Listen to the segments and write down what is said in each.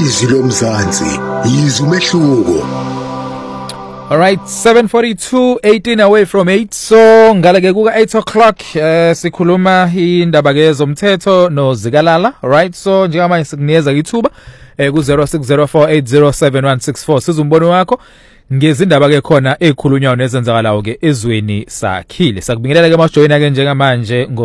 Izwi lomzansi, izwi umehluko. Alright, 7:42, 18 away from 8. So ngaleke kuka 8 o'clock sikhuluma indaba ke zomthetho nozikalala. Alright, so njengamanje sikunikeza ithuba ku 0604807164 sizumbono wakho ngezindaba ke khona ezikhulunywayo nezenzakalayo ke ezweni sakhile. Sakubingelela ke majoyina ke njengamanje ngo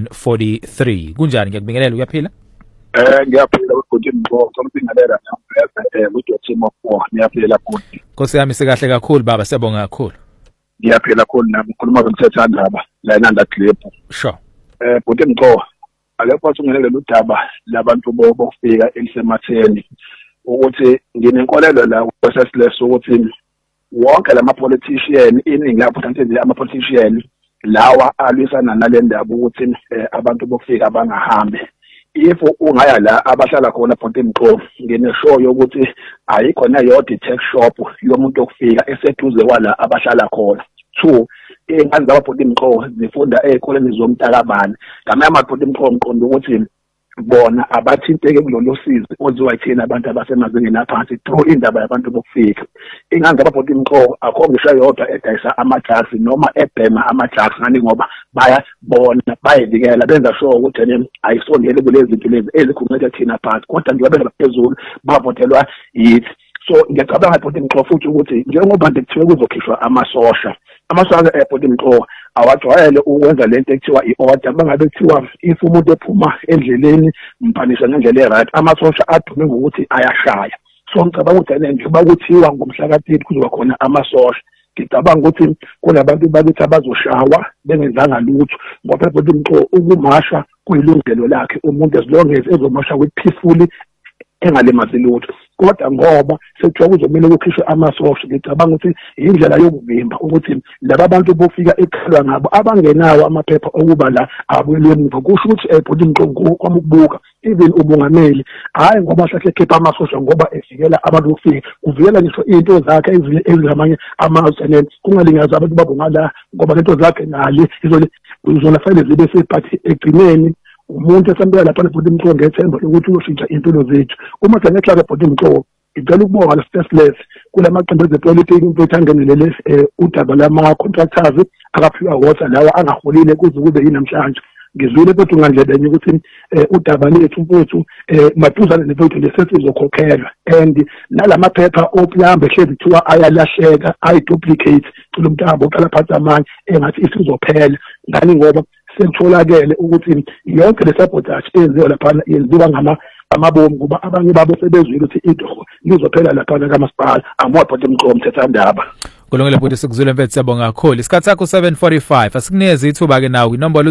7:43. Kunjani ngiyakubingelela uyaphila? Ngiyaphila ukuthi ngicela ukubingelela ukuthi team of 4 ngiyaphila futhi. Nkosi yami sikahle kakhulu baba siyabonga kakhulu. Ngiyaphila kakhulu nami ukhuluma ngomthethwandaba la enanda clip. Sure. Futhi ngicela akekho wathungelele udaba labantu bokufika elisematheni ukuthi nginenkolelo la kwesesileso ukuthi wonke lama politician iningi lapho kanti ama politician lawa alwisana nalendaba ukuthi abantu bokufika abangahambe. If ungaya la abahlala khona phonto mqo ngineshow yokuthi ayikho na yodwa tech shop yomuntu okufika eseduze kwala abahlala khona. 2 ingane zabaphonto mqo zifunda ezikoleni zomntakabani ngamanye amaphonto mqo ngiqonda ukuthi bona abathinteke kulolu sizi oziwa yithina abantu abasemazingeni aphansi through indaba yabantu bokufika. Ingane zabaphonto mqo akho ngisho yodwa edayisa ama-drugs noma ebhema ama-drugs ngani ngoba bayabona bayivikela benza sure ukuthi ayisondele kulezi zinto lezi ezikhungeke thina phansi kodwa njengoba baphezulu bavotelwa yithi. So ngiyacabanga phonto mqo futhi ukuthi njengoba kuthiwe kuzokhishwa amasosha airport mqo awajwayele ukwenza lento ekuthiwa i-order bangabe kuthiwa if umuntu ephuma endleleni mphanisha ngendlela right amasosha adume ngokuthi ayashaya. So ngicabanga ukuthi njengoba kuthiwa ngomhla ka-30 kuzoba khona amasosha ngicabanga ukuthi kunabantu bakithi abazoshawa bengenzanga lutho ngoba phela mqo ukumasha kuyilungelo lakhe umuntu as long as ezomasha with peacefully engalimazi lutho kodwa ngoba sekuthiwa kuzomela ukukhishwa amasosha ngicabanga ukuthi indlela yokuvimba ukuthi laba bantu bofika ekhalwa ngabo abangenawo amaphepha okuba la abuyele emuva kusho ukuthi airport mqo kwami ukubuka even ubungameli hayi ngoba sasekhipha amasosha ngoba evikela abantu bofika kuvikela ngisho into zakhe ezingamanye amazwe kungalingaza abantu babongala ngoba lento zakhe nali izona fanele zibe sephathi egcineni umuntu esambela lapha phonto mqo ngethemba ukuthi uyoshintsha impilo zethu uma sengexaka phonto mqo ngicela ukubonga le stressless kulamaqembu ezepolitiki mfethu angenelele udaba lama contractors akaphiwa water lawa angaholile kuze kube yinamhlanje ngizwile bethu ngandlebenye ukuthi udaba lethu mfethu maduzane nemfethu lesizokhokhela and nalamaphepha oplumber ehlezi kuthiwa ayalahleka ayiduplicate kulomntambo oqala phansi amanye engathi isizophela ngani ngoba sekutholakele ukuthi yonke le sabotage eyenziwa lapha yenziwa ngamabomu kuba abanye babo sebezwile ukuthi into lizophela lapha kamasipala amaphoto mqo umthethwandaba. Kulungile futhi sikuzwile mfethu siyabonga kakhulu. Isikhathi sakho 7:45 asikunikeza ithuba ke nawe inombolo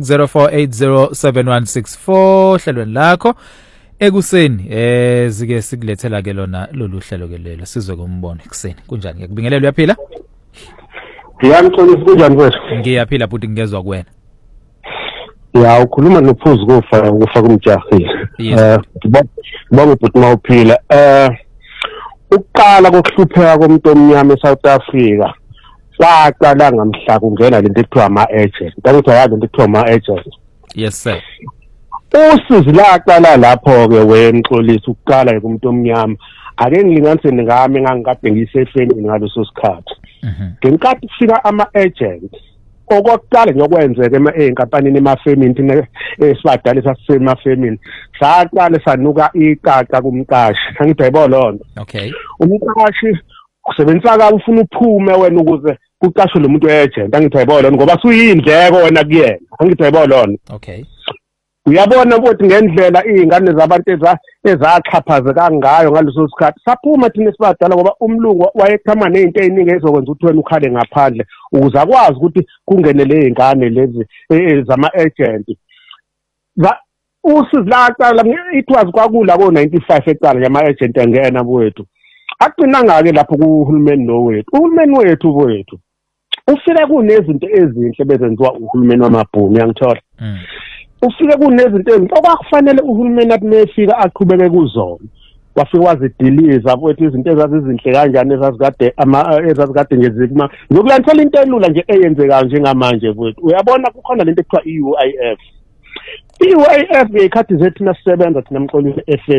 0604807164 hlelweni lakho ekuseni zike sikulethela ke lona lolu hlelo ke lelo sizwe kumbono ekuseni. Kunjani ngiyakubingelela uyaphila? Ngiyamxolisa kunjani mfethu? Ngiyaphila futhi ngingezwe kuwena. Ya ukhuluma nophuzu kufa kumjahi. Ngibonga ukuthi mawuphila. Ukuqala kokuhlupheka komuntu omnyama eSouth Africa waqala ngamhla kungena lento ekuthiwa ama-agent. Kanti yazi lento ekuthiwa ama-agent. Yes sir. Usizi laqala lapho ke wemxolisa ukuqala kumuntu omnyama. Ake ngilinganise ngami engangikade ngiyisefeni ngaleso sikhathi. Ngenkathi kufika ama-agent okokuqala nyokwenzeka enkampanini emafemini esibadala sasemafemini saqala sanuka iqaqa kumqashi angithi ayibona lonto. Okay. Umqashi usebenzisa ka ufuna uphume wena ukuze kuqashwe lo muntu we-agent angithi ayibona lonto ngoba suyindleko wena kuyena angithi ayibona lonto. Okay. Uyabona ukuthi ngendlela izingane zabantu ezaxhaphazeka ngayo ngaleso sikhathi saphuma thina sibadala ngoba umlungu wayekhama nezinto eziningi ezokwenza ukuthi wena ukhale ngaphandle ukuze akwazi ukuthi kungenele izingane lezi zama-agent. Usizi laqala it was kwakula ko-95 eqala yama-agent angena wethu aqinanga ke lapho kuhulumeni nowethu uhulumeni wethu ufike kunezinto ezinhle bezenziwa uhulumeni wamabhunu yangithola. Ufike kunezinto ezinhle okwakufanele uhulumeni athi mefika aqhubeke kuzona wafika wazidiliza futhi izinto ezazizinhle kanjani ezazikade ngezikuma ngokulanthela into elula nje eyenzeka njengamanje futhi uyabona kukhona lento ekuthiwa i-UIF. I-UIF ngekhathi zethu nasisebenza thina mxolisi FM